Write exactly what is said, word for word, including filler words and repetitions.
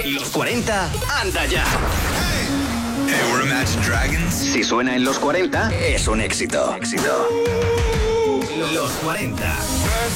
Y los cuarenta, anda ya. Hey, we're Imagine Dragons. Si suena en los cuarenta, es un éxito. Éxito. Los cuarenta.